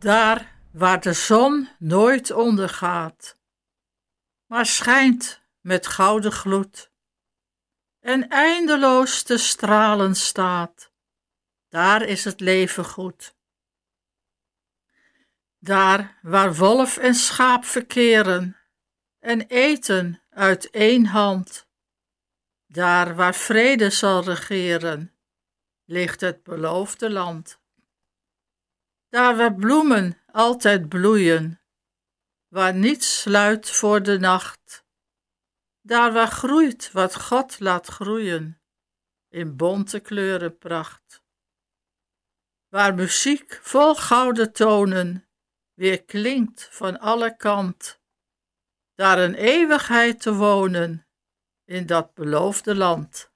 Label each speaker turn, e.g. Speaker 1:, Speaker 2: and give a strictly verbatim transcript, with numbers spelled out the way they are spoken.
Speaker 1: Daar waar de zon nooit ondergaat, maar schijnt met gouden gloed en eindeloos te stralen staat, daar is het leven goed. Daar waar wolf en schaap verkeren en eten uit één hand, daar waar vrede zal regeren, ligt het beloofde land. Daar waar bloemen altijd bloeien, waar niets sluit voor de nacht, daar waar groeit wat God laat groeien, in bonte kleurenpracht. Waar muziek vol gouden tonen weer klinkt van alle kant, daar een eeuwigheid te wonen in dat beloofde land.